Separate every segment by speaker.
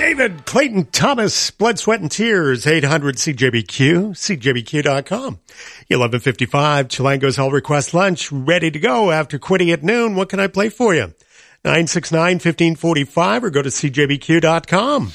Speaker 1: David Clayton Thomas, Blood, Sweat, and Tears, 800-CJBQ, CJBQ.com. 11:55, Chilango's Hell Request Lunch, ready to go after quitting at noon. What can I play for you? 969-1545 or go to CJBQ.com.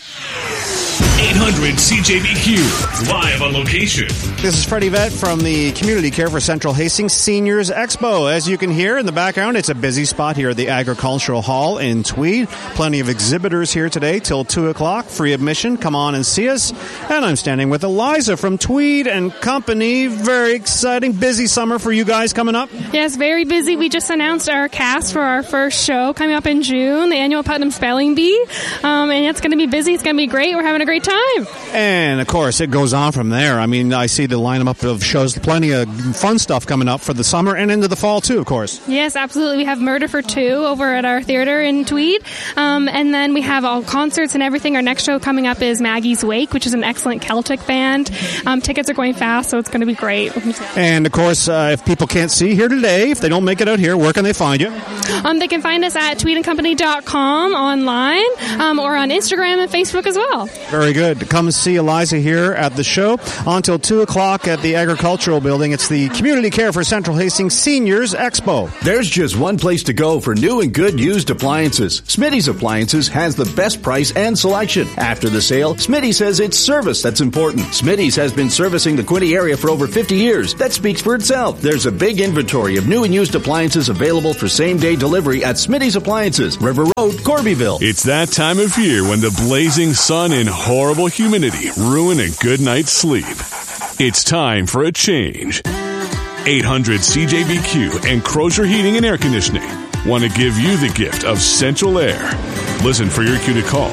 Speaker 2: 800-CJBQ, live on location.
Speaker 3: This is Freddie Vett from the Community Care for Central Hastings Seniors Expo. As you can hear in the background, it's a busy spot here at the Agricultural Hall in Tweed. Plenty of exhibitors here today till 2 o'clock. Free admission. Come on and see us. And I'm standing with Eliza from Tweed and Company. Very exciting. Busy summer for you guys coming up.
Speaker 4: Yes, very busy. We just announced our cast for our first show coming up in June, the annual Putnam Spelling Bee. And it's going to be busy. It's going to be great. We're having a great time.
Speaker 3: And, of course, it goes on from there. I mean, I see the lineup of shows, plenty of fun stuff coming up for the summer and into the fall, too, of course.
Speaker 4: Yes, absolutely. We have Murder for Two over at our theater in Tweed. And then we have all concerts and everything. Our next show coming up is Maggie's Wake, which is an excellent Celtic band. Tickets are going fast, so it's going to be great.
Speaker 3: And, of course, if people can't see here today, if they don't make it out here, where can they find you?
Speaker 4: They can find us at tweedandcompany.com online or on Instagram and Facebook as well.
Speaker 3: Very good. Come see Eliza here at the show until 2 o'clock at the Agricultural Building. It's the Community Care for Central Hastings Seniors Expo.
Speaker 5: There's just one place to go for new and good used appliances. Smitty's Appliances has the best price and selection. After the sale, Smitty says it's service that's important. Smitty's has been servicing the Quinte area for over 50 years. That speaks for itself. There's a big inventory of new and used appliances available for same-day delivery at Smitty's Appliances, River Road, Corbyville.
Speaker 2: It's that time of year when the blazing sun and horrible humidity ruin a good night's sleep. It's time for a change. 800-CJBQ and Crozier Heating and Air Conditioning want to give you the gift of central air. Listen for your cue to call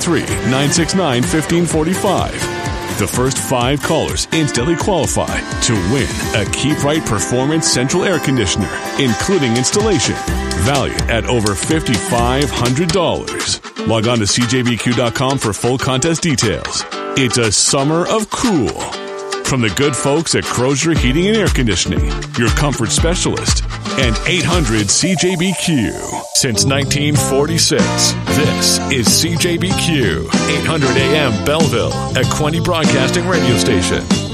Speaker 2: 613-969-1545. The first 5 callers instantly qualify to win a Keep Right Performance Central Air Conditioner, including installation, valued at over $5,500. Log on to CJBQ.com for full contest details. It's a summer of cool. From the good folks at Crozier Heating and Air Conditioning, your comfort specialist, and 800-CJBQ. Since 1946, this is CJBQ, 800 AM Belleville, a Quinte Broadcasting radio station.